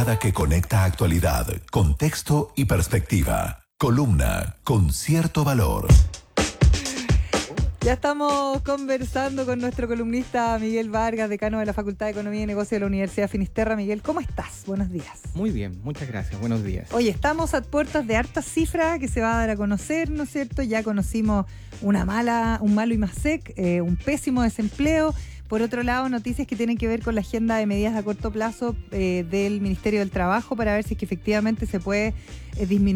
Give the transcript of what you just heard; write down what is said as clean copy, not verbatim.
mirada que conecta actualidad, contexto y perspectiva. Columna con cierto valor. Ya estamos conversando con nuestro columnista Miguel Vargas, decano de la Facultad de Economía y Negocios de la Universidad Finisterra. Miguel, ¿cómo estás? Buenos días. Muy bien, muchas gracias. Buenos días. Oye, estamos a puertas de hartas cifras que se va a dar a conocer, ¿no es cierto? Ya conocimos un malo IMASEC, un pésimo desempleo. Por otro lado, noticias que tienen que ver con la agenda de medidas a corto plazo del Ministerio del Trabajo para ver si es que efectivamente se puede disminuir